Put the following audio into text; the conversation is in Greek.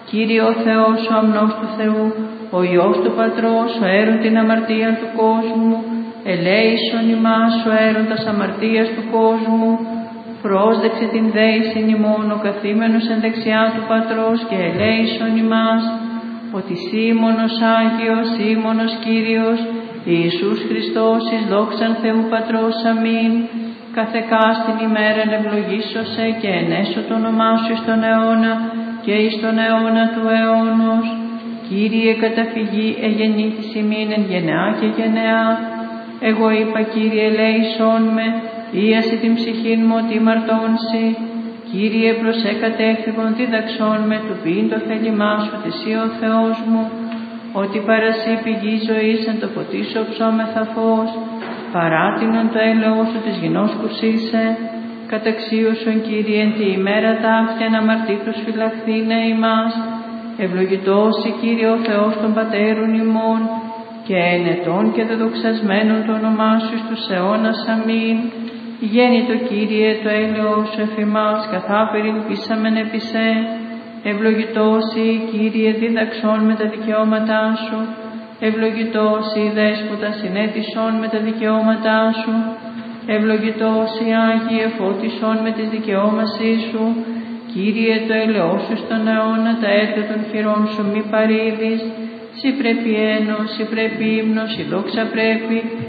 Κύριε ο Θεός, ο αμνός του Θεού, ο Υιός του Πατρός, ο έρουν την αμαρτία του κόσμου, ελέησον ημάς ο έροντας αμαρτίας του κόσμου, πρόσδεξε την δέησιν ημών ο καθήμενος εν δεξιά του Πατρός και ελέησον ημάς, ότι σήμωνος Άγιος, σήμωνος Κύριος, Ιησούς Χριστός εις δόξαν Θεού Πατρός, αμήν, καθεκάστην ημέραν ευλογήσωσε και ενέσω το όνομά σου εις τον αιώνα και εις τον αιώνα του αιώνος. Κύριε καταφυγή εγεννήθης ημίν εν γενεά και γενεά. Εγώ είπα, Κύριε, ελέησόν με, ίαση την ψυχήν μου ότι μαρτώνσει. Κύριε, προσέκατέφυγον δίδαξόν με, του πίν το θέλημά σου, εσύ ο Θεός μου, ότι παρασύ πηγή ζωής εν το ποτίσω ψώμεθα φως, παράτηνον το έλεος σου της γινός κουρσίσε, καταξίωσον, Κύριε, εν τη ημέρα ταύτια να αμαρτήτους φυλαχθήνε ημάς, ευλογητός η Κύριε ο Θεός των πατέρων ημών, και ενετών και δεδοξασμένων το όνομά σου εις τους αιώνας, αμήν. Γέννητο, Κύριε, το έλεος σου εφ' ημάς, καθά περιελπίσαμεν επί σε. Ευλογητός η Κύριε, δίδαξόν με τα δικαιώματά σου. Ευλογητός η Δέσποτα, συνέτησόν με τα δικαιώματά σου. Ευλογητός η Άγιε, φώτισόν με τις δικαιώμασή σου. Κύριε, το έλεος σου στον αιώνα, τα έργα των χειρών σου μη παρήδεις. Συ πρέπει ένος, συ πρέπει ύμνος, η δόξα πρέπει,